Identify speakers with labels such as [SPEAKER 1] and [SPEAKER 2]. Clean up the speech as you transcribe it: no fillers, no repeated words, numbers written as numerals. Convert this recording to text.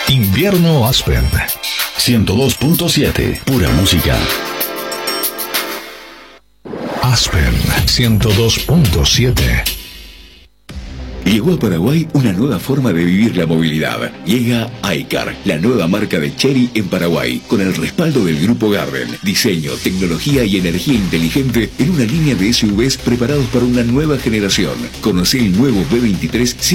[SPEAKER 1] Invierno Aspen 102.7, pura música. Aspen 102.7.
[SPEAKER 2] Llegó a Paraguay una nueva forma de vivir la movilidad. Llega iCar, la nueva marca de Chery en Paraguay, con el respaldo del Grupo Garden. Diseño, tecnología y energía inteligente en una línea de SUVs preparados para una nueva generación. Conoce el nuevo B23